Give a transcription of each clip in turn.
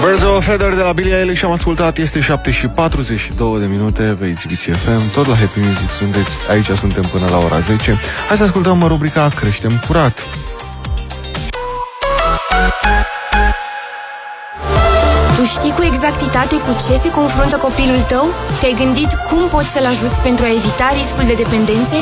Birds of a Feather de la Billie Eilish am ascultat. Este 7:42 de minute pe Exibiție FM. Tot la Happy Music sunteți. Aici suntem până la ora 10. Hai să ascultăm rubrica Creștem Curat. Tu știi cu exactitate cu ce se confruntă copilul tău? Te-ai gândit cum poți să-l ajuți pentru a evita riscul de dependențe?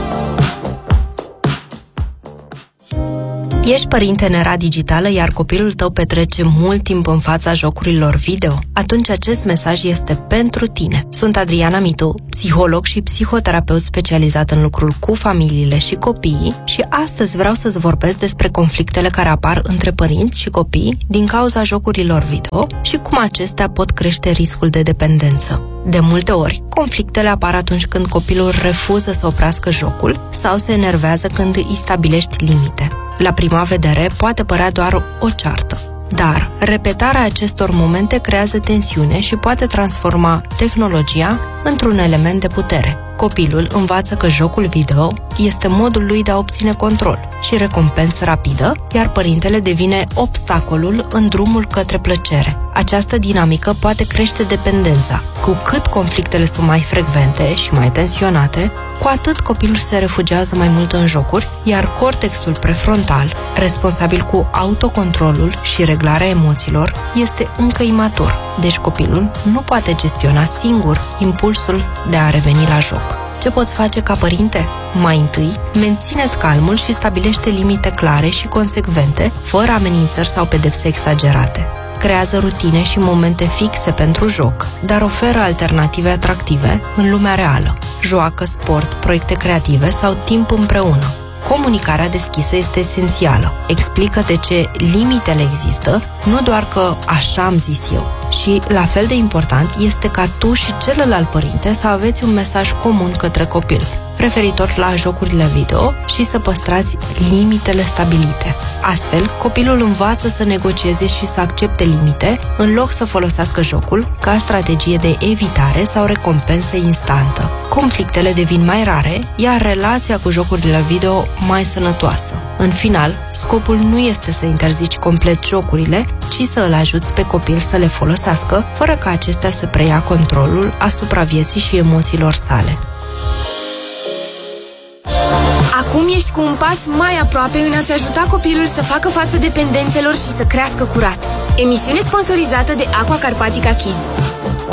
Ești părinte în era digitală, iar copilul tău petrece mult timp în fața jocurilor video? Atunci acest mesaj este pentru tine. Sunt Adriana Mitu, psiholog și psihoterapeut specializat în lucrul cu familiile și copiii și astăzi vreau să-ți vorbesc despre conflictele care apar între părinți și copii din cauza jocurilor video și cum acestea pot crește riscul de dependență. De multe ori, conflictele apar atunci când copilul refuză să oprească jocul sau se enervează când îi stabilești limite. La prima vedere poate părea doar o ceartă, dar repetarea acestor momente creează tensiune și poate transforma tehnologia într-un element de putere. Copilul învață că jocul video este modul lui de a obține control și recompensă rapidă, iar părintele devine obstacolul în drumul către plăcere. Această dinamică poate crește dependența. Cu cât conflictele sunt mai frecvente și mai tensionate, cu atât copilul se refugiază mai mult în jocuri, iar cortexul prefrontal, responsabil cu autocontrolul și reglarea emoțiilor, este încă imatur. Deci copilul nu poate gestiona singur impulsul de a reveni la joc. Ce poți face ca părinte? Mai întâi, menține-ți calmul și stabilește limite clare și consecvente, fără amenințări sau pedepse exagerate. Creează rutine și momente fixe pentru joc, dar oferă alternative atractive în lumea reală. Joacă, sport, proiecte creative sau timp împreună. Comunicarea deschisă este esențială. Explică de ce limitele există, nu doar că așa am zis eu. Și, la fel de important, este ca tu și celălalt părinte să aveți un mesaj comun către copil, referitor la jocurile video și să păstrați limitele stabilite. Astfel, copilul învață să negocieze și să accepte limite, în loc să folosească jocul ca strategie de evitare sau recompensă instantă. Conflictele devin mai rare, iar relația cu jocurile video mai sănătoasă. În final, scopul nu este să interzici complet jocurile, ci să îl ajuți pe copil să le folosească, fără ca acestea să preia controlul asupra vieții și emoțiilor sale. Acum ești cu un pas mai aproape în a-ți ajuta copilul să facă față dependențelor și să crească curat. Emisiune sponsorizată de Aqua Carpatica Kids.